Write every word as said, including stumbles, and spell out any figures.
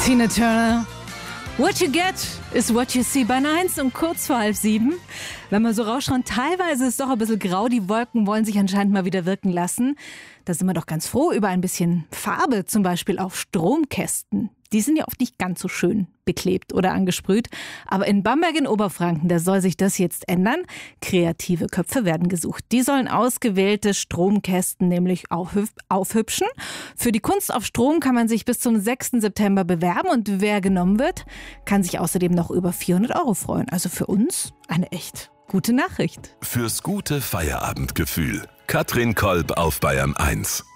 Tina Turner. What you get is what you see. Bei eins und kurz vor halb sieben. Wenn wir so rausschauen, teilweise ist es doch ein bisschen grau. Die Wolken wollen sich anscheinend mal wieder wirken lassen. Da sind wir doch ganz froh über ein bisschen Farbe, zum Beispiel auf Stromkästen. Die sind ja oft nicht ganz so schön beklebt oder angesprüht. Aber in Bamberg in Oberfranken, da soll sich das jetzt ändern. Kreative Köpfe werden gesucht. Die sollen ausgewählte Stromkästen nämlich aufhüb- aufhübschen. Für die Kunst auf Strom kann man sich bis zum sechsten September bewerben. Und wer genommen wird, kann sich außerdem noch über vierhundert Euro freuen. Also für uns eine echt gute Nachricht. Fürs gute Feierabendgefühl. Katrin Kolb auf Bayern eins.